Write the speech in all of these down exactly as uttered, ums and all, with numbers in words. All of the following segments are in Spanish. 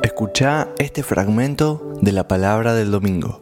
Escuchá este fragmento de la palabra del domingo.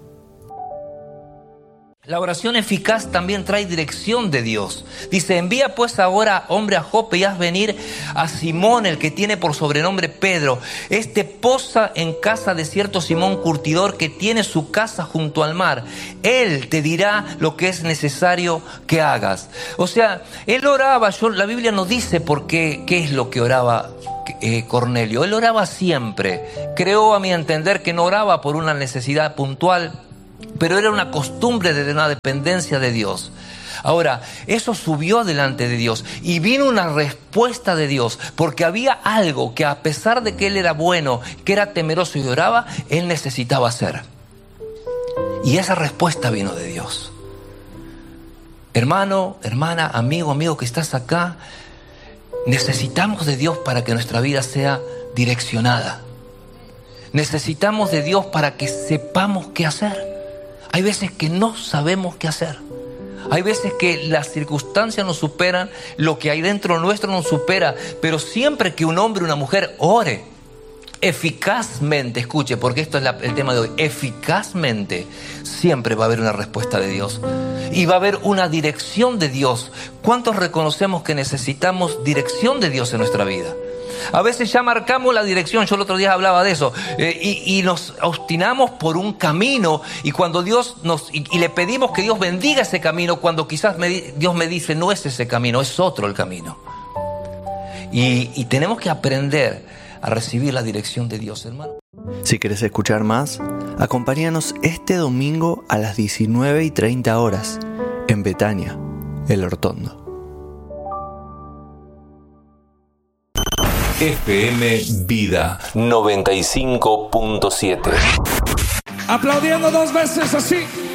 La oración eficaz también trae dirección de Dios. Dice, envía pues ahora hombre a Jope y haz venir a Simón, el que tiene por sobrenombre Pedro. Este posa en casa de cierto Simón curtidor que tiene su casa junto al mar. Él te dirá lo que es necesario que hagas. O sea, él oraba, yo, la Biblia no dice por qué, qué es lo que oraba eh, Cornelio. Él oraba siempre. Creo, a mi entender, que no oraba por una necesidad puntual, pero era una costumbre de una dependencia de Dios. Ahora, eso subió delante de Dios y vino una respuesta de Dios, porque había algo que, a pesar de que él era bueno, que era temeroso y oraba, él necesitaba hacer. Y esa respuesta vino de Dios. Hermano, hermana, amigo, amigo que estás acá, necesitamos de Dios para que nuestra vida sea direccionada. Necesitamos de Dios para que sepamos qué hacer. Hay veces que no sabemos qué hacer. Hay veces que las circunstancias nos superan, lo que hay dentro nuestro nos supera. Pero siempre que un hombre o una mujer ore eficazmente, escuche, porque esto es la, el tema de hoy, eficazmente, siempre va a haber una respuesta de Dios. Y va a haber una dirección de Dios. ¿Cuántos reconocemos que necesitamos dirección de Dios en nuestra vida? A veces ya marcamos la dirección, yo el otro día hablaba de eso, eh, y, y nos obstinamos por un camino, y cuando Dios nos, y, y le pedimos que Dios bendiga ese camino, cuando quizás me, Dios me dice, no es ese camino, es otro el camino. Y, y tenemos que aprender a recibir la dirección de Dios, hermano. Si querés escuchar más, acompáñanos este domingo a las diecinueve y treinta horas en Betania, El Hortondo. F M Vida noventa y cinco punto siete. Aplaudiendo dos veces así.